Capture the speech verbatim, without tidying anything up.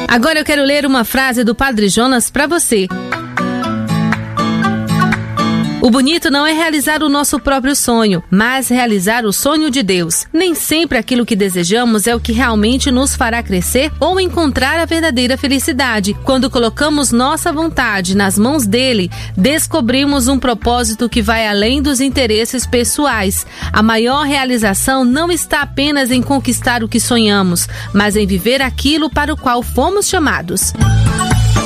Agora eu quero ler uma frase do Padre Jonas para você. O bonito não é realizar o nosso próprio sonho, mas realizar o sonho de Deus. Nem sempre aquilo que desejamos é o que realmente nos fará crescer ou encontrar a verdadeira felicidade. Quando colocamos nossa vontade nas mãos dele, descobrimos um propósito que vai além dos interesses pessoais. A maior realização não está apenas em conquistar o que sonhamos, mas em viver aquilo para o qual fomos chamados.